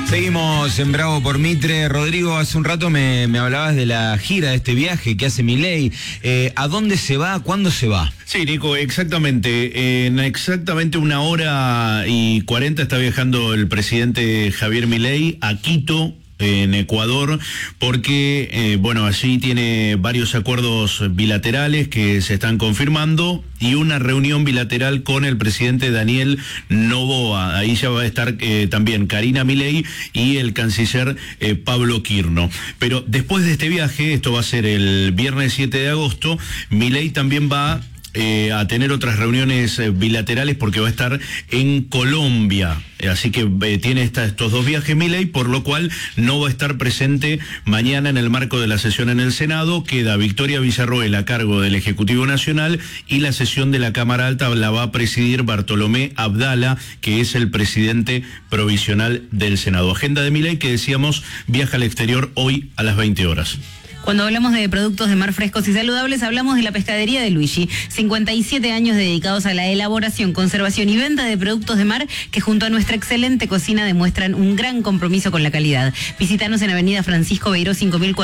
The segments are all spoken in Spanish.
Seguimos en Bravo por Mitre. Rodrigo, hace un rato me hablabas de la gira, de este viaje que hace Milei. ¿A dónde se va? ¿Cuándo se va? Sí, Nico, exactamente. En exactamente 1 hora y 40 está viajando el presidente Javier Milei a Quito, en Ecuador, porque, allí tiene varios acuerdos bilaterales que se están confirmando y una reunión bilateral con el presidente Daniel Noboa. Ahí ya va a estar también Karina Milei y el canciller Pablo Quirno. Pero después de este viaje, esto va a ser el viernes 7 de agosto, Milei también va a tener otras reuniones bilaterales porque va a estar en Colombia. Así que tiene estos 2 viajes Milei, por lo cual no va a estar presente mañana en el marco de la sesión en el Senado. Queda Victoria Villarroel a cargo del Ejecutivo Nacional y la sesión de la Cámara Alta la va a presidir Bartolomé Abdala, que es el presidente provisional del Senado. Agenda de Milei, que decíamos, viaja al exterior hoy a las 20 horas. Cuando hablamos de productos de mar frescos y saludables, hablamos de la pescadería de Luigi. 57 años dedicados a la elaboración, conservación y venta de productos de mar que junto a nuestra excelente cocina demuestran un gran compromiso con la calidad. Visítanos en Avenida Francisco Beiró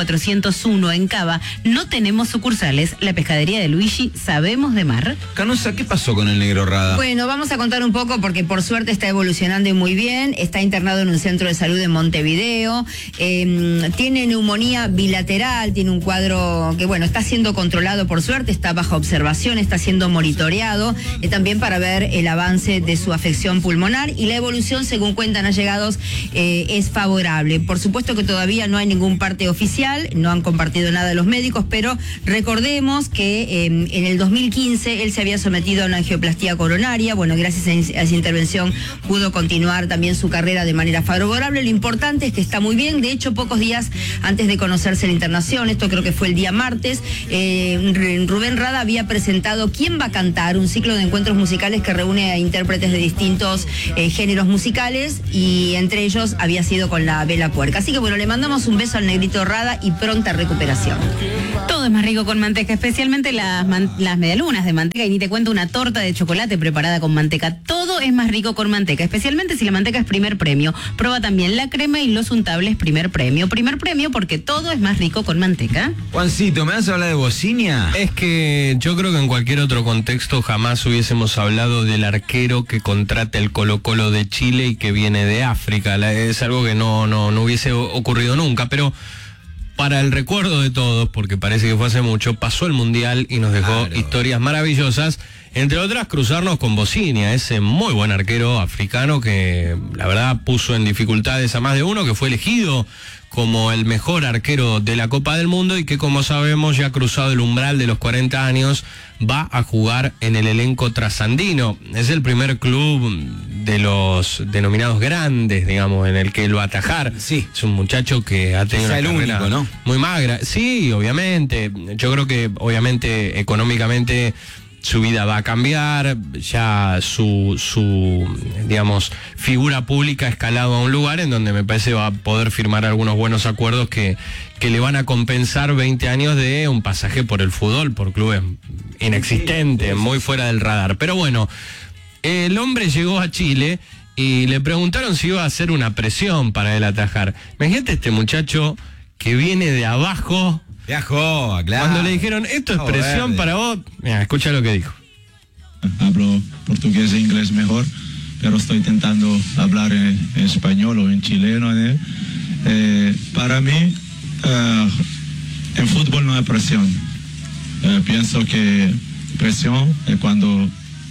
5401 en Cava. No tenemos sucursales. La pescadería de Luigi, sabemos de mar. Canosa, ¿qué pasó con el negro Rada? Bueno, vamos a contar un poco porque por suerte está evolucionando y muy bien. Está internado en un centro de salud en Montevideo. Tiene neumonía bilateral. Tiene un cuadro que, está siendo controlado por suerte, está bajo observación, está siendo monitoreado, también para ver el avance de su afección pulmonar y la evolución, según cuentan allegados, es favorable. Por supuesto que todavía no hay ningún parte oficial, no han compartido nada de los médicos, pero recordemos que en el 2015 él se había sometido a una angioplastía coronaria. Gracias a esa intervención pudo continuar también su carrera de manera favorable. Lo importante es que está muy bien. De hecho, pocos días antes de conocerse la internación, esto creo que fue el día martes, Rubén Rada había presentado ¿Quién va a cantar?, un ciclo de encuentros musicales que reúne a intérpretes de distintos géneros musicales, y entre ellos había sido con la Vela Puerca. Así que le mandamos un beso al negrito Rada y pronta recuperación. Todo es más rico con manteca, especialmente las medialunas de manteca, y ni te cuento una torta de chocolate preparada con manteca. Todo es más rico con manteca, especialmente si la manteca es primer premio. Prueba también la crema y los untables primer premio. Primer premio porque todo es más rico con manteca. Juancito, ¿me vas a hablar de Bocinia? Es que yo creo que en cualquier otro contexto jamás hubiésemos hablado del arquero que contrata el Colo-Colo de Chile y que viene de África. Es algo que no hubiese ocurrido nunca, pero para el recuerdo de todos, porque parece que fue hace mucho, pasó el Mundial y nos dejó historias maravillosas, entre otras cruzarnos con Bocinia, ese muy buen arquero africano que la verdad puso en dificultades a más de uno, que fue elegido como el mejor arquero de la Copa del Mundo y que, como sabemos, ya ha cruzado el umbral de los 40 años, va a jugar en el elenco trasandino. Es el primer club de los denominados grandes, digamos, en el que él va a atajar. Sí. Es un muchacho que ha tenido una carrera único, ¿no? muy magra. Sí, obviamente. Yo creo que, obviamente, económicamente su vida va a cambiar, ya su digamos, figura pública ha escalado a un lugar en donde me parece va a poder firmar algunos buenos acuerdos que le van a compensar 20 años de un pasaje por el fútbol, por clubes inexistentes, muy fuera del radar. Pero bueno, el hombre llegó a Chile y le preguntaron si iba a hacer una presión para él atajar. Imagínate este muchacho que viene de abajo. Viajó, claro. Cuando le dijeron, esto es presión para vos, mira, escucha lo que dijo. Hablo portugués e inglés mejor, pero estoy intentando hablar en español o en chileno. Para mí, en fútbol no hay presión. Pienso que presión es cuando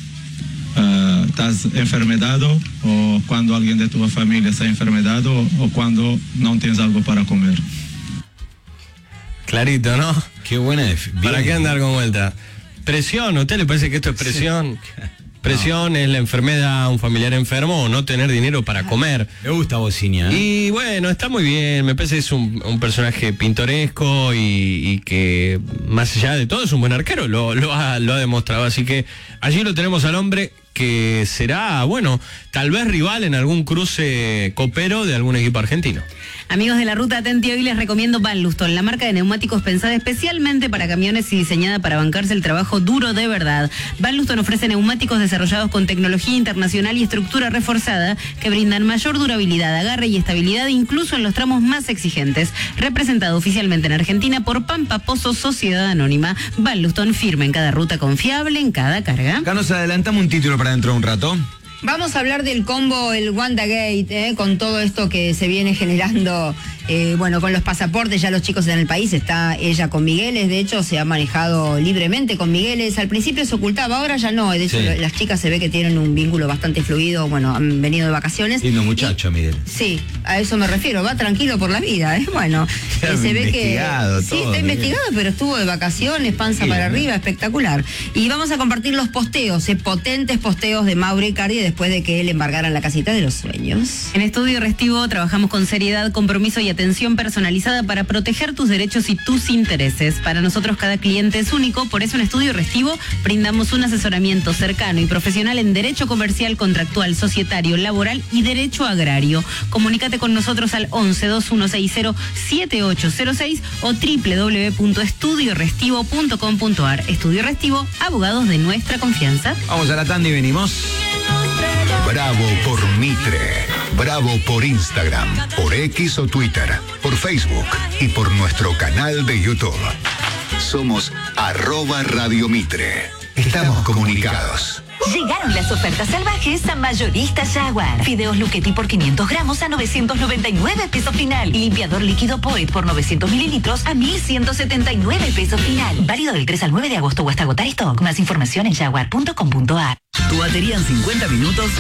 estás enfermedado, o cuando alguien de tu familia está enfermedado, o cuando no tienes algo para comer. Clarito, ¿no? Qué buena. ¿Para qué andar con vuelta? Presión, ¿a usted le parece que esto es presión? Sí. Presión es la enfermedad, un familiar enfermo, o no tener dinero para comer. Me gusta Bocinia, ¿eh? Y bueno, está muy bien, me parece que es un personaje pintoresco y que más allá de todo es un buen arquero, lo ha demostrado. Así que allí lo tenemos al hombre que será, tal vez rival en algún cruce copero de algún equipo argentino. Amigos de la ruta, atenti, hoy les recomiendo Van Luston, la marca de neumáticos pensada especialmente para camiones y diseñada para bancarse el trabajo duro de verdad. Van Luston ofrece neumáticos desarrollados con tecnología internacional y estructura reforzada que brindan mayor durabilidad, agarre y estabilidad incluso en los tramos más exigentes. Representado oficialmente en Argentina por Pampa Pozo Sociedad Anónima. Van Luston, firme en cada ruta, confiable en cada carga. Acá nos adelantamos un título para dentro de un rato. Vamos a hablar del combo, el WandaGate, con todo esto que se viene generando, con los pasaportes, ya los chicos en el país, está ella con Migueles, de hecho se ha manejado libremente con Migueles, al principio se ocultaba, ahora ya no, de hecho las chicas se ve que tienen un vínculo bastante fluido, han venido de vacaciones. Lindo muchacho, Miguel. Sí, a eso me refiero, va tranquilo por la vida, bueno, se ve que... Sí, está investigado, pero estuvo de vacaciones, panza para arriba, espectacular. Y vamos a compartir los posteos, potentes posteos de Mauro Icardi después de que él embargara la casita de los sueños. En Estudio Restivo trabajamos con seriedad, compromiso y atención personalizada para proteger tus derechos y tus intereses. Para nosotros cada cliente es único, por eso en Estudio Restivo brindamos un asesoramiento cercano y profesional en derecho comercial, contractual, societario, laboral y derecho agrario. Comunícate con nosotros al 11-2160-7806 o www.estudiorestivo.com.ar. Estudio Restivo, abogados de nuestra confianza. Vamos a la tanda y venimos. Bravo por Mitre. Bravo por Instagram, por X o Twitter, por Facebook y por nuestro canal de YouTube. Somos @Radio Mitre. Estamos comunicados. Llegaron las ofertas salvajes a Mayorista Jaguar. Fideos Luchetti por 500 gramos a 999 pesos final. Limpiador líquido Poet por 900 mililitros a 1.179 pesos final. Válido del 3 al 9 de agosto o hasta agotar stock. Más información en jaguar.com.ar. Tu batería en 50 minutos